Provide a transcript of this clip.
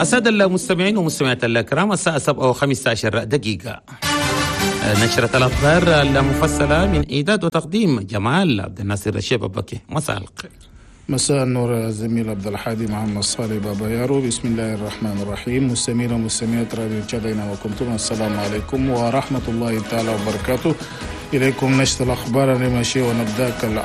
السادة المستمعين ومستمعات الكرام، الساعة 7:15 نشرة الأخبار المفصلة من إعداد وتقديم جمال عبد الناصر الشيبة بكي. مساء الخير. مساء النور زميل عبد الحادي محمد صالح بابا يارو. بسم الله الرحمن الرحيم. مستمعين ومستمعات راديو تشادينا وكنتم، السلام عليكم ورحمة الله تعالى وبركاته. إليكم نشرة الأخبار الرماشية ونبدأ